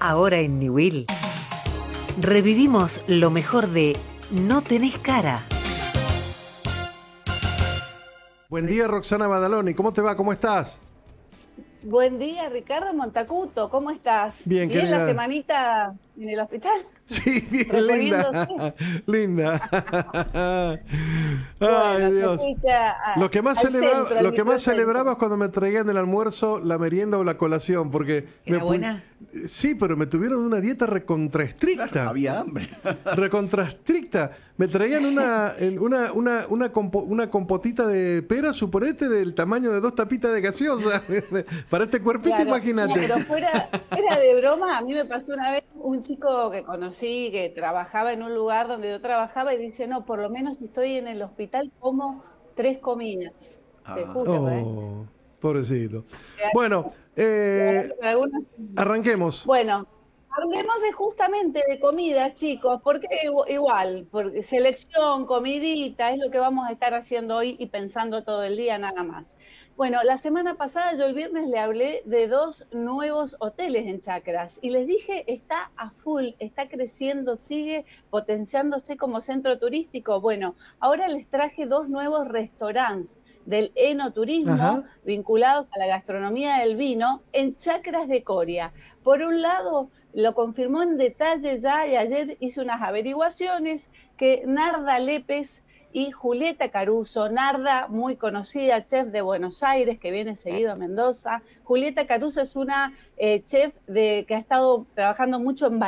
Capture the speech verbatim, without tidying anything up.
Ahora en Newell revivimos lo mejor de No tenés cara. Buen día, Roxana Badaloni. ¿Cómo te va? ¿Cómo estás? Buen día, Ricardo Montacuto, ¿cómo estás? Bien, ¿Bien querida. la semanita en el hospital? Sí, bien Reponiéndose. linda. Linda. Bueno, Ay, te Dios. fuiste a- a- Lo que más al celebraba, centro, al lo que más microcentro. celebraba es cuando me traían el almuerzo, la merienda o la colación, porque me ¿Era pu- buena? Sí, pero me tuvieron una dieta recontraestricta. Claro, había hambre. Recontraestricta. Me traían una, en- una, una, una, compo- una compotita de pera, suponete, del tamaño de dos tapitas de gaseosa. Para este cuerpito, Claro, no, imagínate. pero fuera, fuera de broma, a mí me pasó una vez un chico que conocí que trabajaba en un lugar donde yo trabajaba y dice, no, por lo menos si estoy en el hospital como tres comidas. Te Ah. juro, ¿eh? Oh, pobrecito. Que hay- Bueno, que hay eh, algunos- arranquemos. Bueno, hablemos de justamente de comidas, chicos, porque igu- igual, porque selección, comidita, es lo que vamos a estar haciendo hoy y pensando todo el día nada más. Bueno, la semana pasada yo el viernes le hablé de dos nuevos hoteles en Chacras y les dije, está a full, está creciendo, sigue potenciándose como centro turístico. Bueno, ahora les traje dos nuevos restaurantes del enoturismo Ajá. vinculados a la gastronomía del vino en Chacras de Coria. Por un lado, lo confirmó en detalle ya y ayer hice unas averiguaciones que Narda Lépez y Julieta Caruso, Narda, muy conocida, chef de Buenos Aires, que viene seguido a Mendoza. Julieta Caruso es una eh, chef de, que ha estado trabajando mucho en